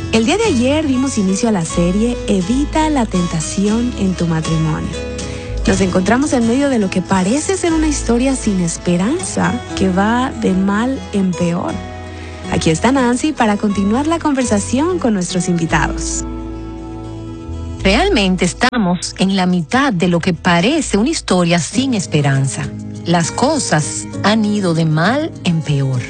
El día de ayer dimos inicio a la serie Evita la tentación en tu matrimonio. Nos encontramos en medio de lo que parece ser una historia sin esperanza que va de mal en peor. Aquí está Nancy para continuar la conversación con nuestros invitados. Realmente estamos en la mitad de lo que parece una historia sin esperanza. Las cosas han ido de mal en peor.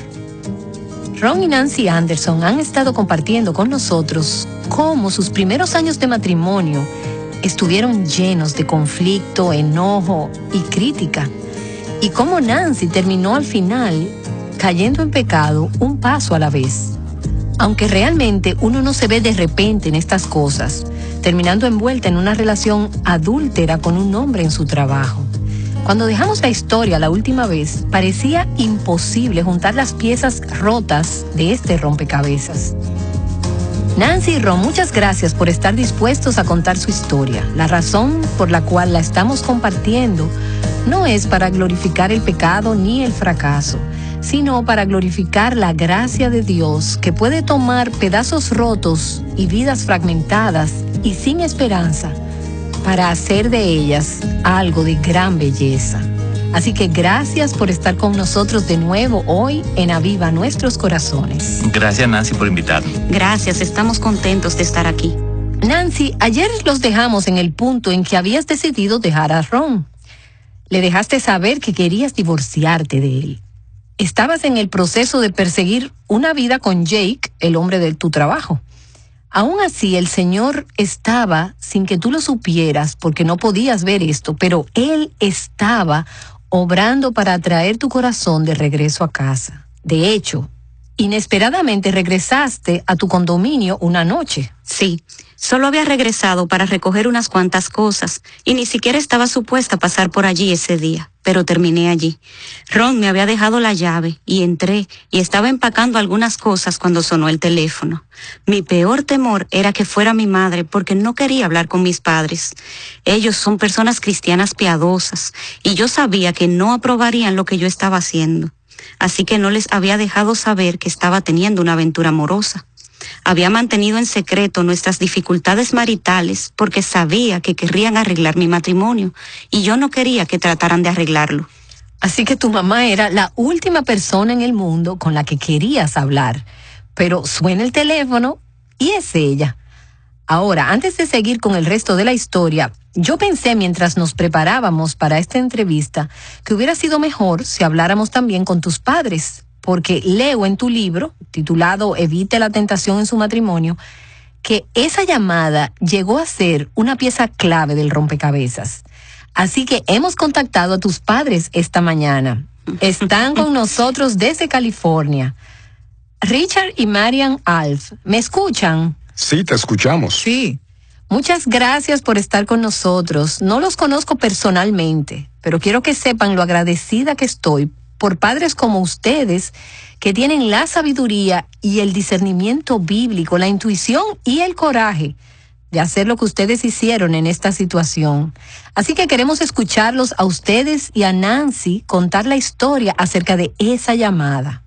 Ron y Nancy Anderson han estado compartiendo con nosotros cómo sus primeros años de matrimonio estuvieron llenos de conflicto, enojo y crítica, y cómo Nancy terminó al final cayendo en pecado un paso a la vez. Aunque realmente uno no se ve de repente en estas cosas, terminando envuelta en una relación adúltera con un hombre en su trabajo. Cuando dejamos la historia la última vez, parecía imposible juntar las piezas rotas de este rompecabezas. Nancy y Ron, muchas gracias por estar dispuestos a contar su historia. La razón por la cual la estamos compartiendo no es para glorificar el pecado ni el fracaso, sino para glorificar la gracia de Dios que puede tomar pedazos rotos y vidas fragmentadas y sin esperanza para hacer de ellas algo de gran belleza. Así que gracias por estar con nosotros de nuevo hoy en Aviva Nuestros Corazones. Gracias, Nancy, por invitarnos. Gracias, estamos contentos de estar aquí. Nancy, ayer los dejamos en el punto en que habías decidido dejar a Ron. Le dejaste saber que querías divorciarte de él. Estabas en el proceso de perseguir una vida con Jake, el hombre de tu trabajo. Aún así, el Señor estaba, sin que tú lo supieras, porque no podías ver esto, pero Él estaba obrando para atraer tu corazón de regreso a casa. De hecho, inesperadamente regresaste a tu condominio una noche. Sí, solo había regresado para recoger unas cuantas cosas y ni siquiera estaba supuesta a pasar por allí ese día, pero terminé allí. Ron me había dejado la llave y entré y estaba empacando algunas cosas cuando sonó el teléfono. Mi peor temor era que fuera mi madre porque no quería hablar con mis padres. Ellos son personas cristianas piadosas y yo sabía que no aprobarían lo que yo estaba haciendo. Así que no les había dejado saber que estaba teniendo una aventura amorosa. Había mantenido en secreto nuestras dificultades maritales porque sabía que querrían arreglar mi matrimonio y yo no quería que trataran de arreglarlo. Así que tu mamá era la última persona en el mundo con la que querías hablar. Pero suena el teléfono y es ella. Ahora, antes de seguir con el resto de la historia, yo pensé mientras nos preparábamos para esta entrevista que hubiera sido mejor si habláramos también con tus padres, porque leo en tu libro, titulado Evite la tentación en su matrimonio, que esa llamada llegó a ser una pieza clave del rompecabezas. Así que hemos contactado a tus padres esta mañana. Están con nosotros desde California. Richard y Marian Alf, ¿me escuchan? Sí, te escuchamos. Sí. Muchas gracias por estar con nosotros. No los conozco personalmente, pero quiero que sepan lo agradecida que estoy por padres como ustedes que tienen la sabiduría y el discernimiento bíblico, la intuición y el coraje de hacer lo que ustedes hicieron en esta situación. Así que queremos escucharlos a ustedes y a Nancy contar la historia acerca de esa llamada.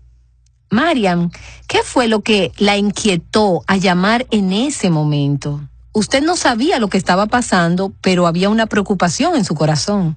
Marian, ¿qué fue lo que la inquietó a llamar en ese momento? Usted no sabía lo que estaba pasando, pero había una preocupación en su corazón.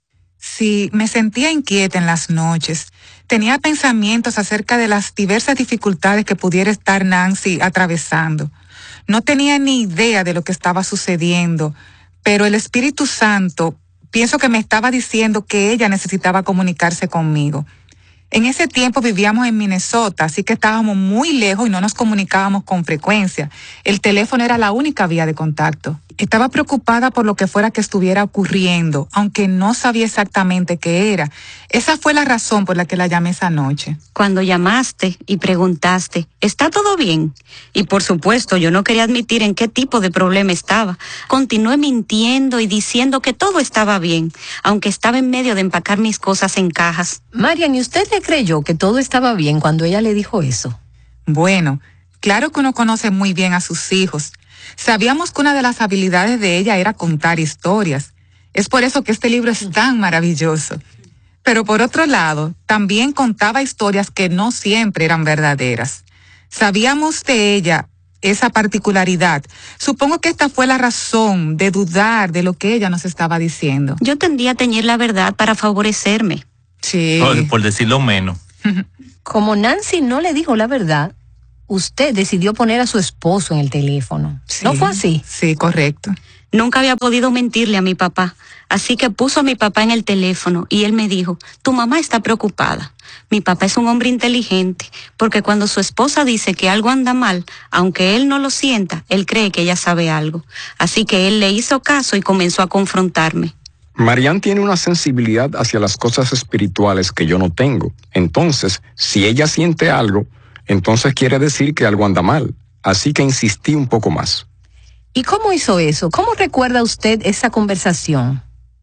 Sí, me sentía inquieta en las noches. Tenía pensamientos acerca de las diversas dificultades que pudiera estar Nancy atravesando. No tenía ni idea de lo que estaba sucediendo, pero el Espíritu Santo pienso que me estaba diciendo que ella necesitaba comunicarse conmigo. En ese tiempo vivíamos en Minnesota, así que estábamos muy lejos y no nos comunicábamos con frecuencia. El teléfono era la única vía de contacto. Estaba preocupada por lo que fuera que estuviera ocurriendo, aunque no sabía exactamente qué era. Esa fue la razón por la que la llamé esa noche. Cuando llamaste y preguntaste, ¿está todo bien? Y por supuesto, yo no quería admitir en qué tipo de problema estaba. Continué mintiendo y diciendo que todo estaba bien, aunque estaba en medio de empacar mis cosas en cajas. Marian, ¿y usted le creyó que todo estaba bien cuando ella le dijo eso? Bueno, claro que uno conoce muy bien a sus hijos. Sabíamos que una de las habilidades de ella era contar historias. Es por eso que este libro es tan maravilloso. Pero por otro lado, también contaba historias que no siempre eran verdaderas. Sabíamos de ella esa particularidad. Supongo que esta fue la razón de dudar de lo que ella nos estaba diciendo. Yo tendía a teñir la verdad para favorecerme. Sí. Por decirlo menos. Como Nancy no le dijo la verdad, usted decidió poner a su esposo en el teléfono. Sí, ¿No fue así? Sí, correcto. Nunca había podido mentirle a mi papá, así que puso a mi papá en el teléfono y él me dijo, tu mamá está preocupada. Mi papá es un hombre inteligente, porque cuando su esposa dice que algo anda mal, aunque él no lo sienta, él cree que ella sabe algo. Así que él le hizo caso y comenzó a confrontarme. Marianne tiene una sensibilidad hacia las cosas espirituales que yo no tengo. Entonces, si ella siente algo, entonces quiere decir que algo anda mal. Así que insistí un poco más. ¿Y cómo hizo eso? ¿Cómo recuerda usted esa conversación?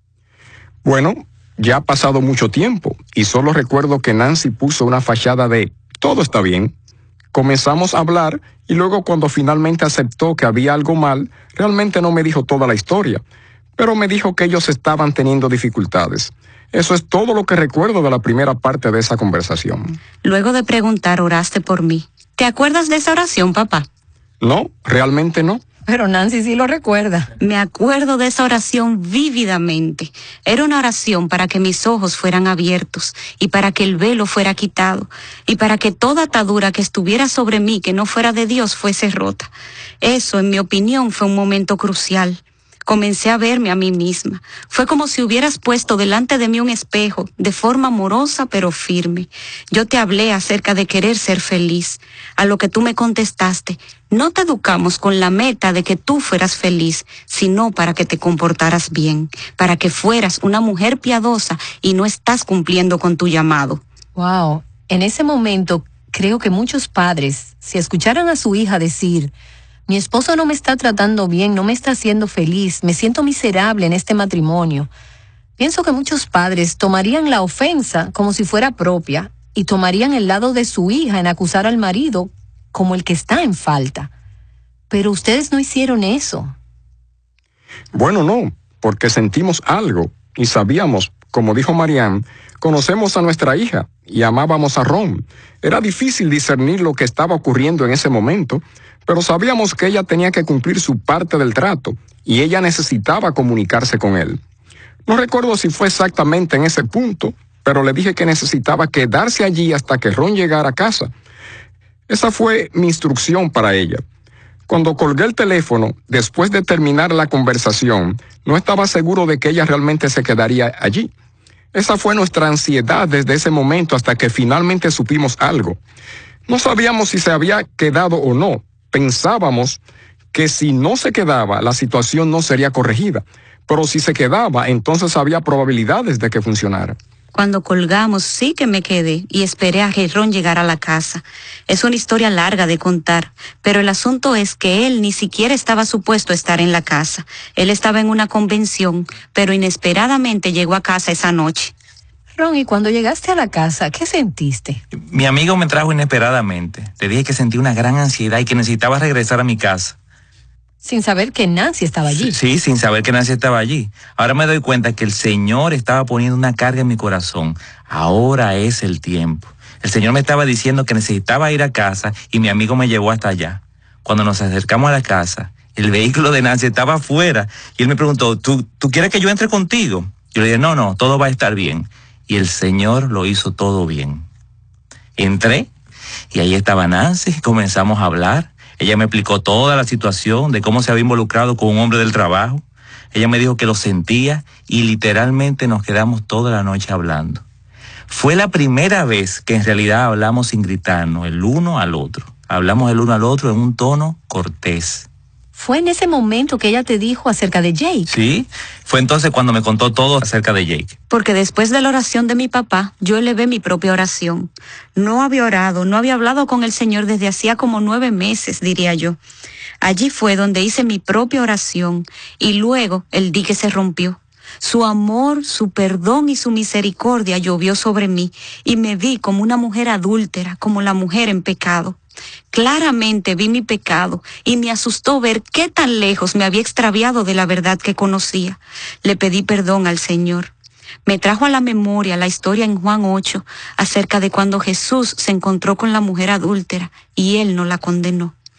Bueno, ya ha pasado mucho tiempo y solo recuerdo que Nancy puso una fachada de todo está bien. Comenzamos a hablar y luego cuando finalmente aceptó que había algo mal, realmente no me dijo toda la historia, pero me dijo que ellos estaban teniendo dificultades. Eso es todo lo que recuerdo de la primera parte de esa conversación. Luego de preguntar, oraste por mí. ¿Te acuerdas de esa oración, papá? No, realmente no. Pero Nancy sí lo recuerda. Me acuerdo de esa oración vívidamente. Era una oración para que mis ojos fueran abiertos y para que el velo fuera quitado y para que toda atadura que estuviera sobre mí que no fuera de Dios fuese rota. Eso, en mi opinión, fue un momento crucial. Comencé a verme a mí misma. Fue como si hubieras puesto delante de mí un espejo, de forma amorosa pero firme. Yo te hablé acerca de querer ser feliz, a lo que tú me contestaste. No te educamos con la meta de que tú fueras feliz, sino para que te comportaras bien, para que fueras una mujer piadosa y no estás cumpliendo con tu llamado. Wow, en ese momento creo que muchos padres, si escucharan a su hija decir, mi esposo no me está tratando bien, no me está haciendo feliz, me siento miserable en este matrimonio. Pienso que muchos padres tomarían la ofensa como si fuera propia y tomarían el lado de su hija en acusar al marido como el que está en falta. Pero ustedes no hicieron eso. Bueno, no, porque sentimos algo y sabíamos, como dijo Marianne, conocemos a nuestra hija y amábamos a Ron. Era difícil discernir lo que estaba ocurriendo en ese momento, pero sabíamos que ella tenía que cumplir su parte del trato y ella necesitaba comunicarse con él. No recuerdo si fue exactamente en ese punto, pero le dije que necesitaba quedarse allí hasta que Ron llegara a casa. Esa fue mi instrucción para ella. Cuando colgué el teléfono, después de terminar la conversación, no estaba seguro de que ella realmente se quedaría allí. Esa fue nuestra ansiedad desde ese momento hasta que finalmente supimos algo. No sabíamos si se había quedado o no. Pensábamos que si no se quedaba, la situación no sería corregida. Pero si se quedaba, entonces había probabilidades de que funcionara. Cuando colgamos, sí que me quedé y esperé a que Ron llegara a la casa. Es una historia larga de contar, pero el asunto es que él ni siquiera estaba supuesto a estar en la casa. Él estaba en una convención, pero inesperadamente llegó a casa esa noche. Ron, y cuando llegaste a la casa, ¿qué sentiste? Mi amigo me trajo inesperadamente. Le dije que sentí una gran ansiedad y que necesitaba regresar a mi casa. Sin saber que Nancy estaba allí. Sí, sin saber que Nancy estaba allí. Ahora me doy cuenta que el Señor estaba poniendo una carga en mi corazón. Ahora es el tiempo. El Señor me estaba diciendo que necesitaba ir a casa y mi amigo me llevó hasta allá. Cuando nos acercamos a la casa, el vehículo de Nancy estaba afuera y él me preguntó, ¿tú quieres que yo entre contigo? Yo le dije, no, todo va a estar bien. Y el Señor lo hizo todo bien. Entré y ahí estaba Nancy, comenzamos a hablar. Ella me explicó toda la situación de cómo se había involucrado con un hombre del trabajo. Ella me dijo que lo sentía y literalmente nos quedamos toda la noche hablando. Fue la primera vez que en realidad hablamos sin gritarnos el uno al otro. Hablamos el uno al otro en un tono cortés. ¿Fue en ese momento que ella te dijo acerca de Jake? Sí, fue entonces cuando me contó todo acerca de Jake. Porque después de la oración de mi papá, yo elevé mi propia oración. No había orado, no había hablado con el Señor desde hacía como 9 meses, diría yo. Allí fue donde hice mi propia oración y luego el dique se rompió. Su amor, su perdón y su misericordia llovió sobre mí y me vi como una mujer adúltera, como la mujer en pecado. Claramente vi mi pecado y me asustó ver qué tan lejos me había extraviado de la verdad que conocía. Le pedí perdón al Señor. Me trajo a la memoria la historia en Juan 8 acerca de cuando Jesús se encontró con la mujer adúltera y él no la condenó.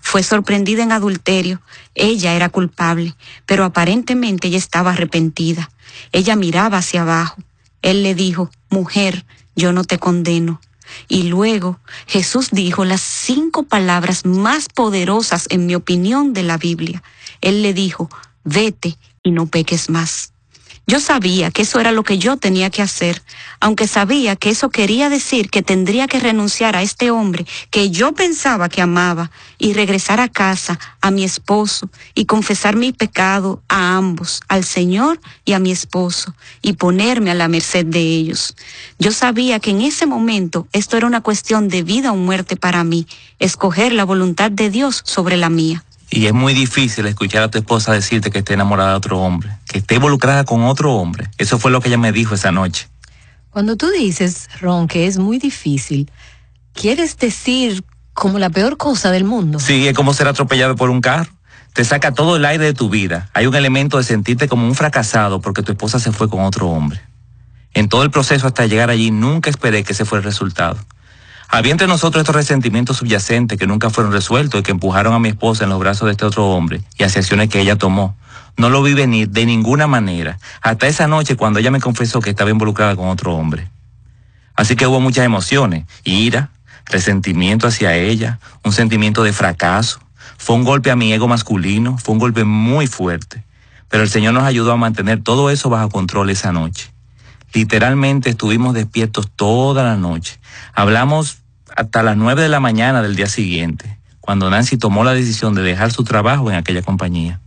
fue sorprendida en adulterio. Ella era culpable, pero aparentemente ella estaba arrepentida. Ella miraba hacia abajo. Él le dijo, mujer, yo no te condeno. Y luego Jesús dijo las 5 palabras más poderosas, en mi opinión, de la Biblia. Él le dijo, vete y no peques más. Yo sabía que eso era lo que yo tenía que hacer, aunque sabía que eso quería decir que tendría que renunciar a este hombre que yo pensaba que amaba y regresar a casa, a mi esposo, y confesar mi pecado a ambos, al Señor y a mi esposo, y ponerme a la merced de ellos. Yo sabía que en ese momento esto era una cuestión de vida o muerte para mí, escoger la voluntad de Dios sobre la mía. Y es muy difícil escuchar a tu esposa decirte que esté enamorada de otro hombre, que esté involucrada con otro hombre. Eso fue lo que ella me dijo esa noche. Cuando tú dices, Ron, que es muy difícil, ¿quieres decir como la peor cosa del mundo? Sí, es como ser atropellado por un carro. Te saca todo el aire de tu vida. Hay un elemento de sentirte como un fracasado porque tu esposa se fue con otro hombre. En todo el proceso hasta llegar allí nunca esperé que ese fuera el resultado. Había entre nosotros estos resentimientos subyacentes que nunca fueron resueltos y que empujaron a mi esposa en los brazos de este otro hombre y hacia acciones que ella tomó. No lo vi venir de ninguna manera, hasta esa noche cuando ella me confesó que estaba involucrada con otro hombre. Así que hubo muchas emociones, ira, resentimiento hacia ella, un sentimiento de fracaso. Fue un golpe a mi ego masculino, fue un golpe muy fuerte. Pero el Señor nos ayudó a mantener todo eso bajo control esa noche. Literalmente estuvimos despiertos toda la noche. Hablamos hasta las 9 de la mañana del día siguiente, cuando Nancy tomó la decisión de dejar su trabajo en aquella compañía.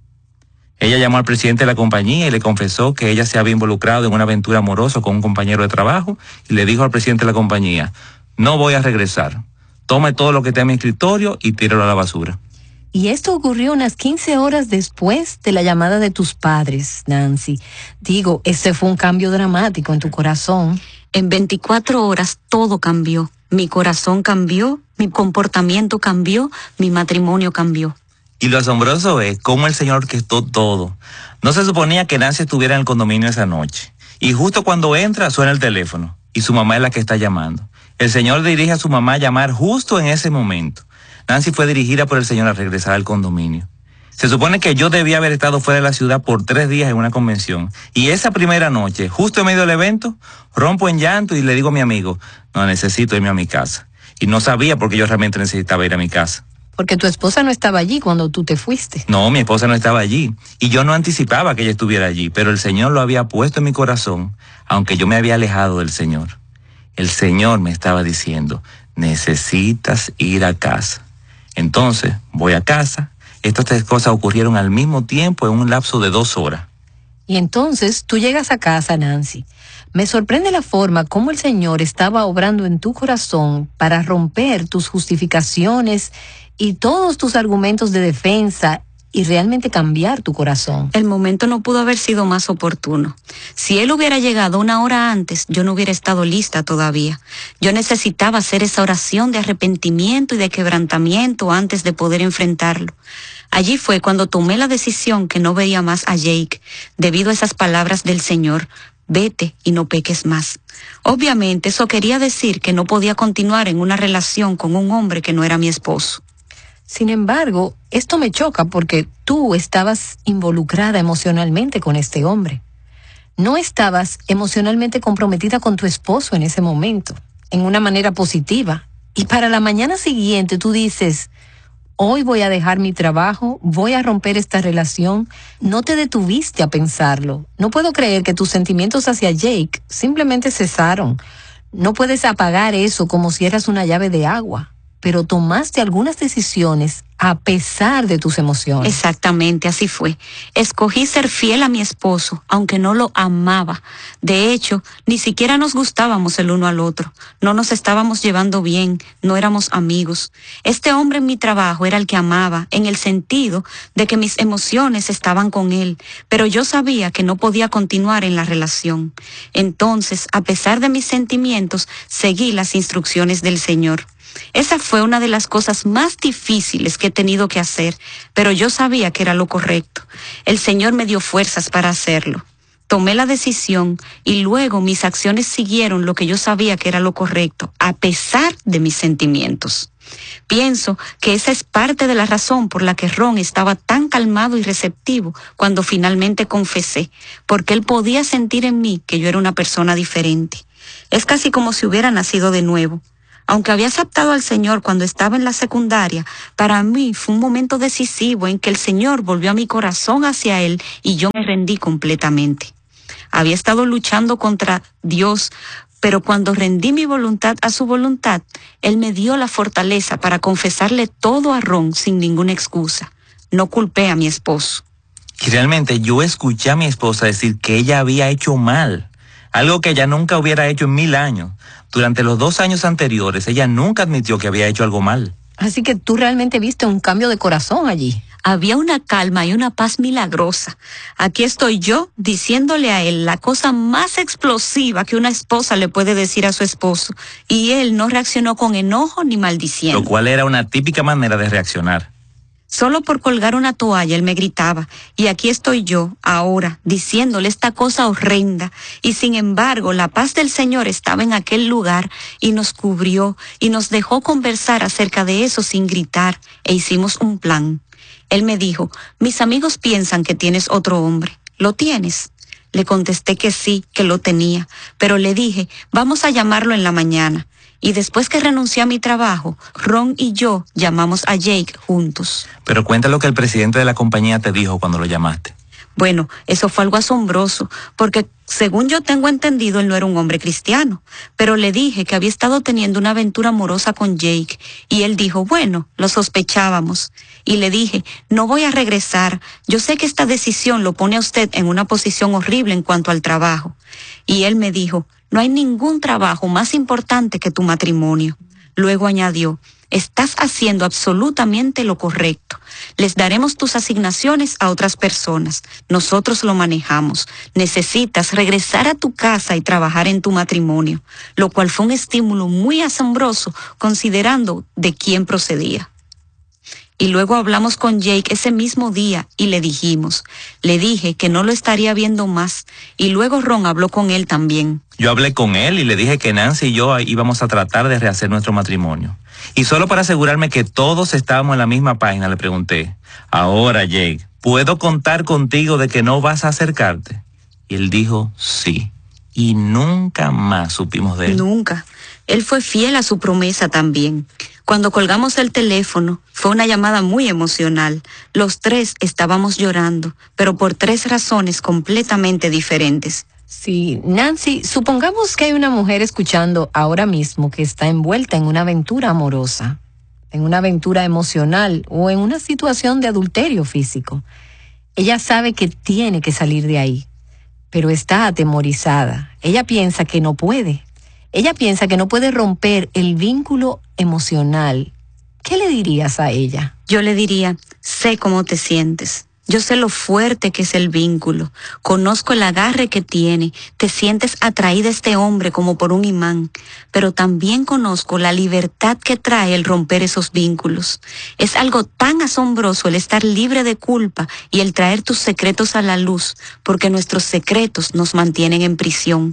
Ella llamó al presidente de la compañía y le confesó que ella se había involucrado en una aventura amorosa con un compañero de trabajo y le dijo al presidente de la compañía, no voy a regresar, tome todo lo que esté en mi escritorio y tíralo a la basura. Y esto ocurrió unas 15 horas después de la llamada de tus padres, Nancy. Digo, ese fue un cambio dramático en tu corazón. En 24 horas todo cambió. Mi corazón cambió, mi comportamiento cambió, mi matrimonio cambió. Y lo asombroso es cómo el Señor orquestó todo. No se suponía que Nancy estuviera en el condominio esa noche. Y justo cuando entra suena el teléfono y su mamá es la que está llamando. El Señor dirige a su mamá a llamar justo en ese momento. Nancy fue dirigida por el Señor a regresar al condominio. Se supone que yo debía haber estado fuera de la ciudad por 3 días en una convención. Y esa primera noche, justo en medio del evento, rompo en llanto y le digo a mi amigo, no, necesito irme a mi casa. Y no sabía por qué yo realmente necesitaba ir a mi casa. Porque tu esposa no estaba allí cuando tú te fuiste. No, mi esposa no estaba allí. Y yo no anticipaba que ella estuviera allí, pero el Señor lo había puesto en mi corazón, aunque yo me había alejado del Señor. El Señor me estaba diciendo, necesitas ir a casa. Entonces, voy a casa. Estas 3 cosas ocurrieron al mismo tiempo en un lapso de 2 horas. Y entonces tú llegas a casa, Nancy. Me sorprende la forma como el Señor estaba obrando en tu corazón para romper tus justificaciones y todos tus argumentos de defensa y realmente cambiar tu corazón. El momento no pudo haber sido más oportuno. Si él hubiera llegado 1 hora antes, yo no hubiera estado lista todavía. Yo necesitaba hacer esa oración de arrepentimiento y de quebrantamiento antes de poder enfrentarlo. Allí fue cuando tomé la decisión que no veía más a Jake, debido a esas palabras del Señor, vete y no peques más. Obviamente eso quería decir que no podía continuar en una relación con un hombre que no era mi esposo. Sin embargo, esto me choca porque tú estabas involucrada emocionalmente con este hombre. No estabas emocionalmente comprometida con tu esposo en ese momento, en una manera positiva. Y para la mañana siguiente tú dices, hoy voy a dejar mi trabajo, voy a romper esta relación. No te detuviste a pensarlo. No puedo creer que tus sentimientos hacia Jake simplemente cesaron. No puedes apagar eso como si eras una llave de agua. Pero tomaste algunas decisiones a pesar de tus emociones. Exactamente, así fue. Escogí ser fiel a mi esposo, aunque no lo amaba. De hecho, ni siquiera nos gustábamos el uno al otro. No nos estábamos llevando bien, no éramos amigos. Este hombre en mi trabajo era el que amaba, en el sentido de que mis emociones estaban con él, pero yo sabía que no podía continuar en la relación. Entonces, a pesar de mis sentimientos, seguí las instrucciones del Señor. Esa fue una de las cosas más difíciles que he tenido que hacer, pero yo sabía que era lo correcto. El Señor me dio fuerzas para hacerlo. Tomé la decisión y luego mis acciones siguieron lo que yo sabía que era lo correcto, a pesar de mis sentimientos. Pienso que esa es parte de la razón por la que Ron estaba tan calmado y receptivo cuando finalmente confesé, porque él podía sentir en mí que yo era una persona diferente. Es casi como si hubiera nacido de nuevo. Aunque había aceptado al Señor cuando estaba en la secundaria, para mí fue un momento decisivo en que el Señor volvió a mi corazón hacia Él y yo me rendí completamente. Había estado luchando contra Dios, pero cuando rendí mi voluntad a su voluntad, Él me dio la fortaleza para confesarle todo a Ron sin ninguna excusa. No culpé a mi esposo. Y realmente yo escuché a mi esposa decir que ella había hecho mal, algo que ella nunca hubiera hecho en 1000 años. Durante los 2 años anteriores, ella nunca admitió que había hecho algo mal. Así que tú realmente viste un cambio de corazón allí. Había una calma y una paz milagrosa. Aquí estoy yo diciéndole a él la cosa más explosiva que una esposa le puede decir a su esposo, y él no reaccionó con enojo ni maldiciendo. Lo cual era una típica manera de reaccionar. Solo por colgar una toalla él me gritaba, y aquí estoy yo, ahora, diciéndole esta cosa horrenda, y sin embargo la paz del Señor estaba en aquel lugar, y nos cubrió, y nos dejó conversar acerca de eso sin gritar, e hicimos un plan. Él me dijo, mis amigos piensan que tienes otro hombre. ¿Lo tienes? Le contesté que sí, que lo tenía, pero le dije, vamos a llamarlo en la mañana. Y después que renuncié a mi trabajo, Ron y yo llamamos a Jake juntos. Pero cuenta lo que el presidente de la compañía te dijo cuando lo llamaste. Bueno, eso fue algo asombroso, porque según yo tengo entendido, él no era un hombre cristiano. Pero le dije que había estado teniendo una aventura amorosa con Jake, y él dijo, bueno, lo sospechábamos. Y le dije, no voy a regresar, yo sé que esta decisión lo pone a usted en una posición horrible en cuanto al trabajo. Y él me dijo, no hay ningún trabajo más importante que tu matrimonio. Luego añadió, estás haciendo absolutamente lo correcto. Les daremos tus asignaciones a otras personas. Nosotros lo manejamos. Necesitas regresar a tu casa y trabajar en tu matrimonio, lo cual fue un estímulo muy asombroso considerando de quién procedía. Y luego hablamos con Jake ese mismo día y le dije que no lo estaría viendo más, y luego Ron habló con él también. Yo hablé con él y le dije que Nancy y yo íbamos a tratar de rehacer nuestro matrimonio. Y solo para asegurarme que todos estábamos en la misma página, le pregunté, ahora Jake, ¿puedo contar contigo de que no vas a acercarte? Y él dijo, sí. Y nunca más supimos de él. Nunca. Él fue fiel a su promesa también. Cuando colgamos el teléfono, fue una llamada muy emocional. Los tres estábamos llorando, pero por 3 razones completamente diferentes. Sí, Nancy, supongamos que hay una mujer escuchando ahora mismo que está envuelta en una aventura amorosa, en una aventura emocional o en una situación de adulterio físico. Ella sabe que tiene que salir de ahí, pero está atemorizada. Ella piensa que no puede. Ella piensa que no puede romper el vínculo emocional. ¿Qué le dirías a ella? Yo le diría, sé cómo te sientes. Yo sé lo fuerte que es el vínculo. Conozco el agarre que tiene. Te sientes atraída a este hombre como por un imán. Pero también conozco la libertad que trae el romper esos vínculos. Es algo tan asombroso el estar libre de culpa y el traer tus secretos a la luz, porque nuestros secretos nos mantienen en prisión.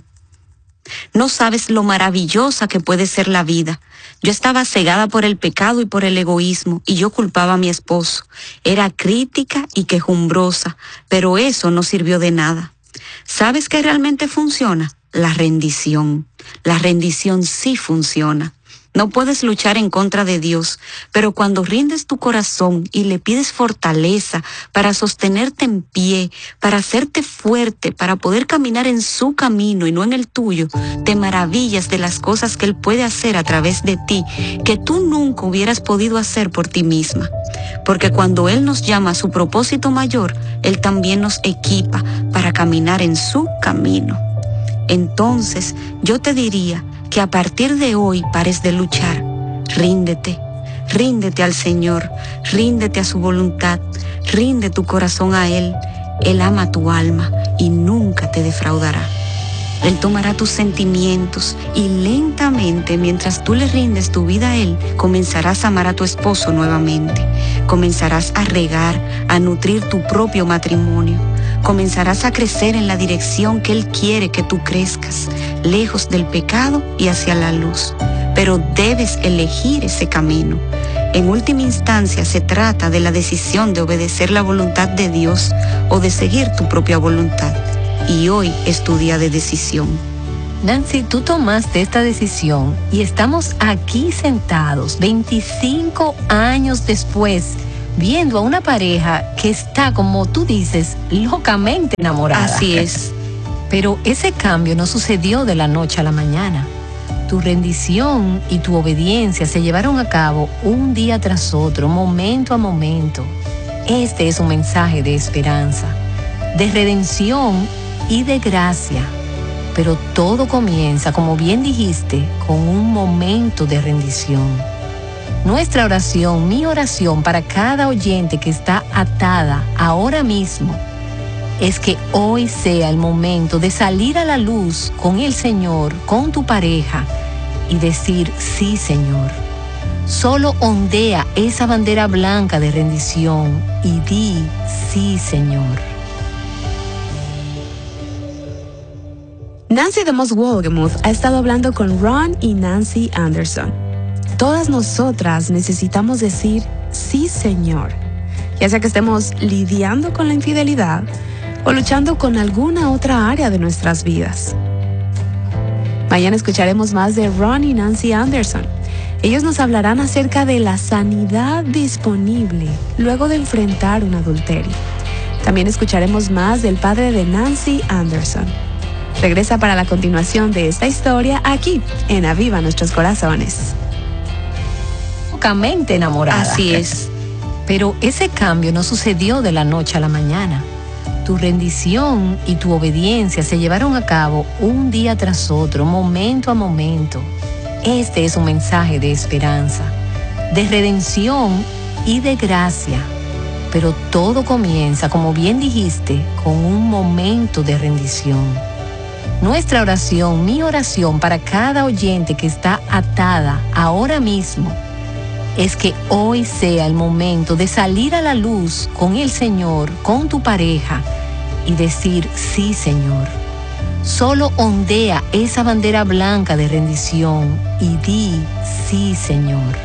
No sabes lo maravillosa que puede ser la vida. Yo estaba cegada por el pecado y por el egoísmo, y yo culpaba a mi esposo. Era crítica y quejumbrosa, pero eso no sirvió de nada. ¿Sabes qué realmente funciona? La rendición. La rendición sí funciona. No puedes luchar en contra de Dios, pero cuando rindes tu corazón y le pides fortaleza para sostenerte en pie, para hacerte fuerte, para poder caminar en su camino y no en el tuyo, te maravillas de las cosas que Él puede hacer a través de ti, que tú nunca hubieras podido hacer por ti misma. Porque cuando Él nos llama a su propósito mayor, Él también nos equipa para caminar en su camino. Entonces, yo te diría que a partir de hoy pares de luchar. Ríndete, ríndete al Señor, ríndete a su voluntad, rinde tu corazón a Él. Él ama tu alma y nunca te defraudará. Él tomará tus sentimientos y lentamente, mientras tú le rindes tu vida a Él, comenzarás a amar a tu esposo nuevamente. Comenzarás a regar, a nutrir tu propio matrimonio. Comenzarás a crecer en la dirección que Él quiere que tú crezcas, lejos del pecado y hacia la luz. Pero debes elegir ese camino. En última instancia se trata de la decisión de obedecer la voluntad de Dios o de seguir tu propia voluntad. Y hoy es tu día de decisión. Nancy, tú tomaste esta decisión y estamos aquí sentados 25 años después, viendo a una pareja que está, como tú dices, locamente enamorada. Así es. Pero ese cambio no sucedió de la noche a la mañana. Tu rendición y tu obediencia se llevaron a cabo un día tras otro, momento a momento. Este es un mensaje de esperanza, de redención y de gracia. Pero todo comienza, como bien dijiste, con un momento de rendición. Nuestra oración, mi oración para cada oyente que está atada ahora mismo, es que hoy sea el momento de salir a la luz con el Señor, con tu pareja, y decir, sí, Señor. Solo ondea esa bandera blanca de rendición y di, sí, Señor. Nancy DeMoss Wolgemuth ha estado hablando con Ron y Nancy Anderson. Todas nosotras necesitamos decir, sí, Señor, ya sea que estemos lidiando con la infidelidad o luchando con alguna otra área de nuestras vidas. Mañana escucharemos más de Ron y Nancy Anderson. Ellos nos hablarán acerca de la sanidad disponible luego de enfrentar un adulterio. También escucharemos más del padre de Nancy Anderson. Regresa para la continuación de esta historia aquí en Aviva Nuestros Corazones. Locamente enamorada. Así es. Pero ese cambio no sucedió de la noche a la mañana. Tu rendición y tu obediencia se llevaron a cabo un día tras otro, momento a momento. Este es un mensaje de esperanza, de redención y de gracia. Pero todo comienza, como bien dijiste, con un momento de rendición. Nuestra oración, mi oración para cada oyente que está atada ahora mismo, es que hoy sea el momento de salir a la luz con el Señor, con tu pareja, y decir, sí, Señor. Solo ondea esa bandera blanca de rendición y di, sí, Señor.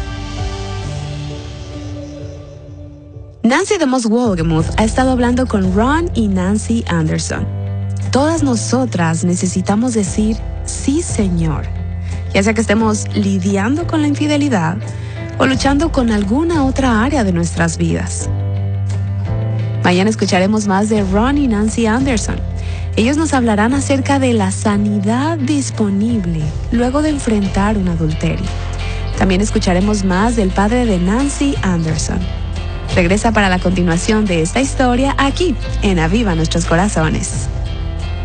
Nancy DeMoss Wolgemuth ha estado hablando con Ron y Nancy Anderson. Todas nosotras necesitamos decir, sí, Señor, ya sea que estemos lidiando con la infidelidad o luchando con alguna otra área de nuestras vidas. Mañana escucharemos más de Ron y Nancy Anderson. Ellos nos hablarán acerca de la sanidad disponible luego de enfrentar un adulterio. También escucharemos más del padre de Nancy Anderson. Regresa para la continuación de esta historia aquí en Aviva Nuestros Corazones.